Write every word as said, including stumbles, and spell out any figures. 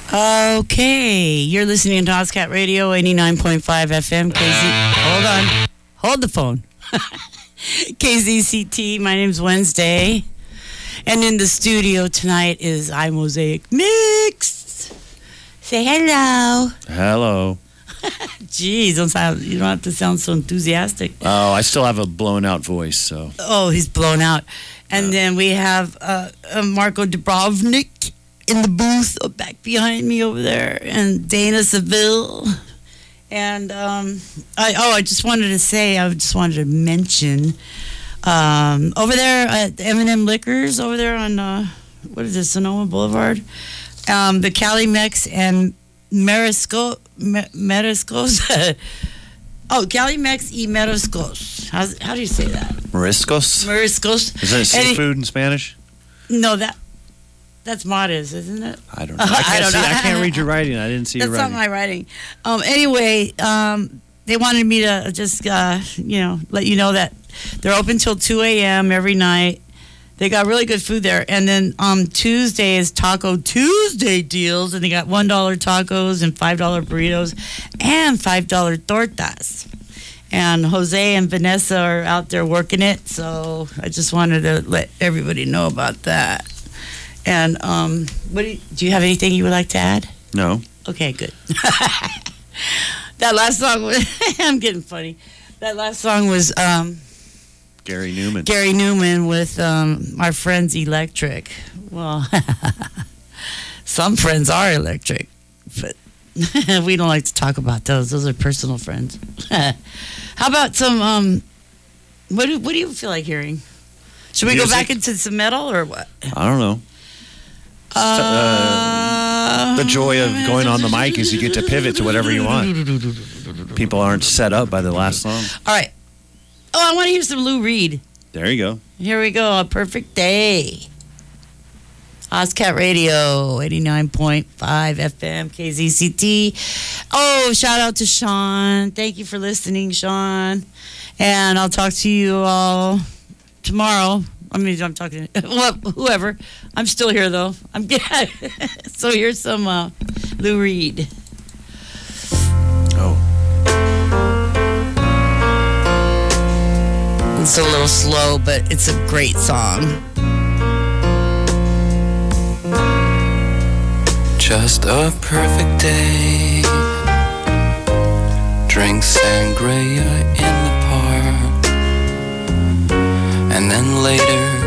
Okay, you're listening to Ozcat Radio, eighty-nine point five F M, K Z. Hold on. Hold the phone. K Z C T, my name's Wednesday. And in the studio tonight is iMosaic Mix. Say hello. Hello. Jeez, don't sound, you don't have to sound so enthusiastic. Oh, I still have a blown out voice, so. Oh, he's blown out. And yeah. Then we have uh, uh, Marco Dubrovnik in the booth back behind me over there, and Dana Seville. And um, I, oh, I just wanted to say, I just wanted to mention um, over there at M and M Liquors, over there on, uh, what is this, Sonoma Boulevard? Um, the Cali Mex and Marisco, Mariscos. Oh, Cali Mex y Mariscos. How's, how do you say that? Mariscos? Mariscos. Is that seafood in Spanish? No, that that's Mares, isn't it? I don't know. I can't, I don't see, know. I can't read your writing. I didn't see that's your writing. That's not my writing. Um, anyway, um, they wanted me to just, uh, you know, let you know that they're open till two a.m. every night. They got really good food there. And then um, Tuesday is Taco Tuesday deals, and they got one dollar tacos and five dollar burritos and five dollar tortas. And Jose and Vanessa are out there working it, so I just wanted to let everybody know about that. And um, what do you, do you have anything you would like to add? No. Okay, good. That last song was, I'm getting funny. That last song was um, Gary Newman. Gary Newman with um, our friends Electric. Well, some friends are electric, but we don't like to talk about those. Those are personal friends. How about some, um, what do, what do you feel like hearing? Should we Music? Go back into some metal or what? I don't know. Uh, the joy of going on the mic is you get to pivot to whatever you want. People aren't set up by the last song. All right. Oh, I want to hear some Lou Reed. There you go. Here we go. A Perfect Day. Ozcat Radio, eighty-nine point five F M, K Z C T. Oh, shout out to Sean. Thank you for listening, Sean. And I'll talk to you all tomorrow. I mean, I'm talking to well, whoever. I'm still here, though. I'm So here's some uh, Lou Reed. Oh. It's a little slow, but it's a great song. Just a perfect day. Drink sangria in the park. And then later